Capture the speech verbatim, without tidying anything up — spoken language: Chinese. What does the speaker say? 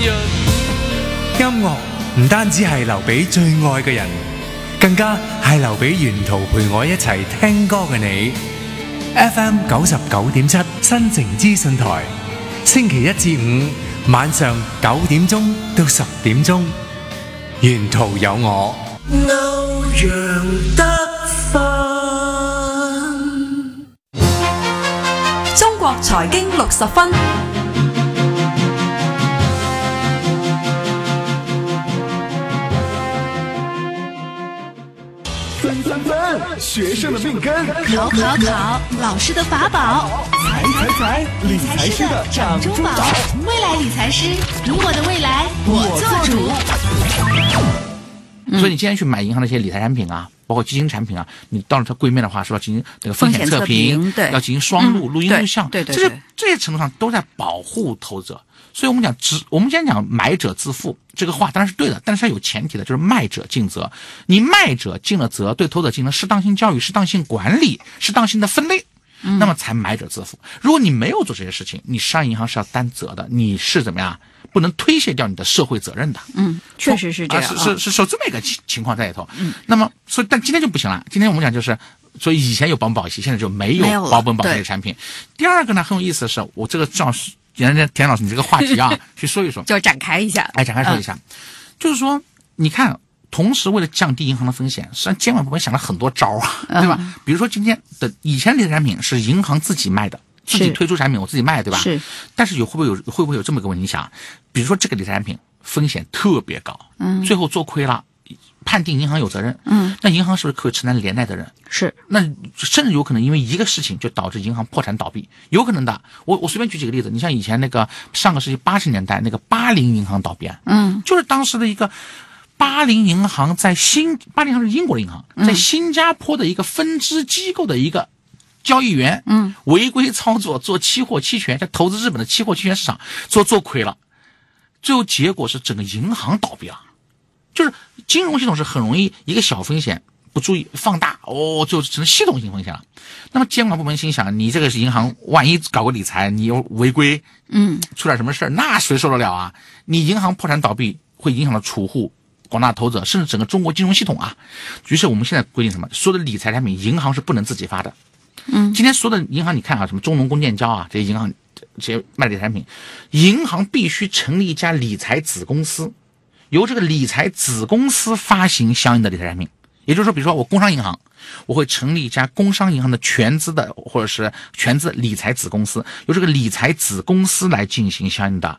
人。 音樂唔單止係留俾最愛嘅人，更加係留俾沿途陪我一齊聽歌嘅你。F M 九十九點七新城資訊台，星期一至五晚上九點鐘到十點鐘，沿途有我，歐陽德芬。 中國財經六十分。 分分分，學生的命根； 考考考，老師的法寶； 財財財，理財師的掌中寶。 未來理財師，你我的未來，我做主。 嗯、所以你今天去買銀行的一些理財產品啊，包括基金產品啊，你到了它櫃面的話，是吧？進行那個風險測評， 對， 要進行雙錄、嗯、錄音錄像， 對對對， 這些這些程度上都在保護投資者。所以我們講只，我們今天講買者自負這個話當然是對的，但是它有前提的，就是賣者盡責。你賣者盡了責，對投資者進行適當性教育、適當性管理、適當性的分類，嗯、那麼才買者自負。如果你沒有做這些事情，你商業銀行是要擔責的，你是怎麼樣不能推卸掉你的社會責任的。 嗯，確實是這樣， 啊、是是是是這麼一個情況在裡頭。嗯，那麼所以但今天就不行了，今天我們講就是，所以以前有保本保息，現在就沒有保本保息的產品。第二個呢，很有意思的是，我這個正好人家田老師，你這個話題啊，去說一說， 就展開一下， 哎，展開說一下，嗯、就是說，你看，同時為了降低銀行的風險，實際上監管部門想了很多招啊，嗯、對吧？比如說今天的以前理財產品是銀行自己賣的，自己推出產品我自己賣，對吧？是。但是有會不會有會不會有這麼一個問題？你想，比如說這個理財產品風險特別高，嗯，最後做虧了。判定銀行有責任，嗯，那銀行是不是可以承擔連帶責任？是，那甚至有可能因為一個事情就導致銀行破產倒閉，有可能的。我我隨便舉幾個例子，你像以前那個上個世紀八十年代那個巴林銀行倒閉案，嗯，就是當時的一個巴林銀行在新巴林銀行是英國的銀行，在新加坡的一個分支機構的一個交易員，嗯，違規操作做期貨期權，在投資日本的期貨期權市場做做虧了，最後結果是整個銀行倒閉了。就是金融系統是很容易一個小風險不注意放大，哦，就成系統性風險了。那麼監管部門心想，你這個是銀行，萬一搞個理財，你又違規，嗯，出點什麼事兒，那誰受得了啊？你銀行破產倒閉，會影響到儲戶、廣大投資者，甚至整個中國金融系統啊。於是我們現在規定什麼？所有的理財產品，銀行是不能自己發的。嗯，今天所有的銀行，你看啊，什麼中農工建交啊，這些銀行這些賣理財產品，銀行必須成立一家理財子公司。由這個理財子公司發行相應的理財產品，也就是說，比如說我工商銀行，我會成立一家工商銀行的全資的或者是全資理財子公司，由這個理財子公司來進行相應的